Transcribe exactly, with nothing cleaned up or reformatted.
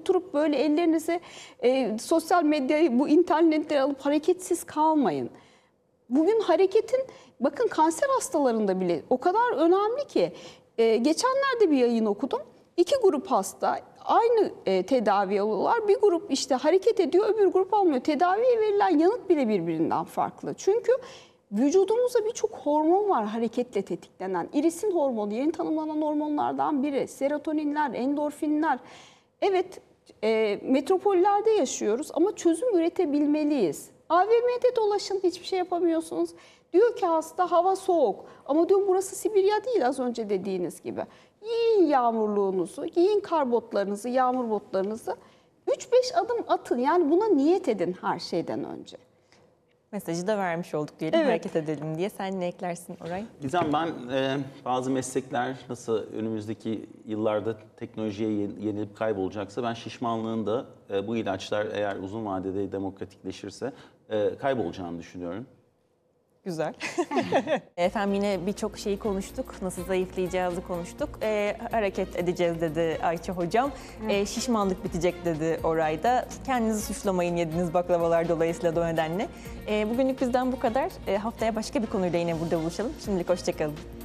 oturup böyle ellerinize e, sosyal medyayı, bu internetleri alıp hareketsiz kalmayın. Bugün hareketin, bakın kanser hastalarında bile o kadar önemli ki. E, geçenlerde bir yayın okudum. İki grup hasta aynı e, tedavi alıyorlar. Bir grup işte hareket ediyor, öbür grup almıyor. Tedaviye verilen yanıt bile birbirinden farklı. Çünkü vücudumuzda birçok hormon var hareketle tetiklenen. İrisin hormonu, yeni tanımlanan hormonlardan biri. Serotoninler, endorfinler. Evet, e, metropollerde yaşıyoruz ama çözüm üretebilmeliyiz. A V M'de dolaşın, hiçbir şey yapamıyorsunuz. Diyor ki hasta hava soğuk ama diyorum burası Sibirya değil, az önce dediğiniz gibi. Giyin yağmurluğunuzu, giyin kar botlarınızı, yağmur botlarınızı. üç beş adım atın, yani buna niyet edin her şeyden önce. Mesajı da vermiş olduk diyelim, Evet. hareket edelim diye. Sen ne eklersin Oray? Gizem, ben e, bazı meslekler nasıl önümüzdeki yıllarda teknolojiye yenilip kaybolacaksa ben şişmanlığın da e, bu ilaçlar eğer uzun vadede demokratikleşirse e, kaybolacağını düşünüyorum. Güzel. Efendim yine birçok şeyi konuştuk. Nasıl zayıflayacağızı konuştuk. E, hareket edeceğiz dedi Ayça hocam. E, şişmanlık bitecek dedi Oray'da. Kendinizi suçlamayın yediğiniz baklavalar dolayısıyla da o nedenle. E, bugünlük bizden bu kadar. E, haftaya başka bir konuyla yine burada buluşalım. Şimdilik hoşçakalın.